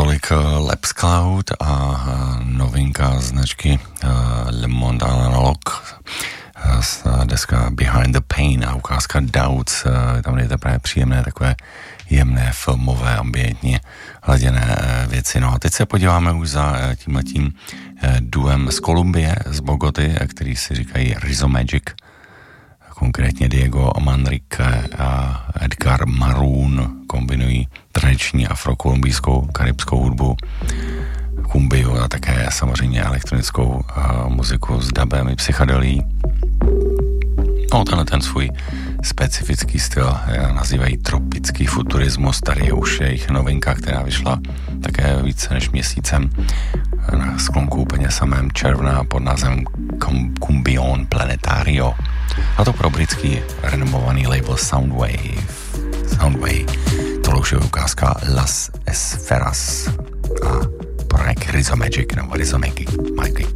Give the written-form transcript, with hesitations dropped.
Tolik Labs Cloud a novinka značky Le Monde Analog, deska Behind the Pain a ukázka Doubts, tam je to právě příjemné, takové jemné, filmové, ambientně hladěné věci. No a teď se podíváme už za tímhletím duem z Kolumbie, z Bogoty, který si říkají Rizzo Magic, konkrétně Diego Manrique a Edgar Maroon kombinují tradiční afrokolumbijskou karibskou hudbu, kumbiu a také samozřejmě elektronickou muziku s dubem i psychedelí. No, ten svůj specifický styl nazývají tropický futurismus. Tady je už jejich novinka, která vyšla také více než měsícem na sklonku úplně samém června pod názvem Cumbion Planetario. A to pro britský renomovaný label Soundwave. Tohle už je ukázka Las Esferas a projekt Rizzo Magic nebo Rizzo Magic.